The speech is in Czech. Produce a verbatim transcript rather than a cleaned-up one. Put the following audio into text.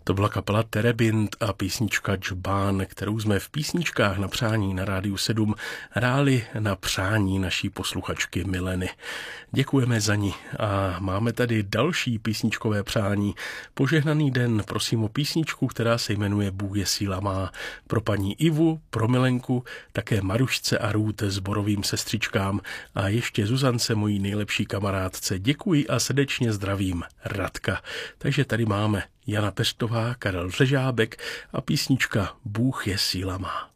To byla kapela Terebint a písnička Džbán, kterou jsme v písničkách na přání na Rádiu sedm hráli na přání naší posluchačky Mileny. Děkujeme za ní a máme tady další písničkové přání. Požehnaný den, prosím o písničku, která se jmenuje Bůh je síla má. Pro paní Ivu, pro Milenku, také Marušce a Růt sborovým sestřičkám a ještě Zuzance, mojí nejlepší kamarádce. Děkuji a srdečně zdravím, Radka. Takže tady máme Jana Pestová, Karel Řežábek a písnička Bůh je síla má.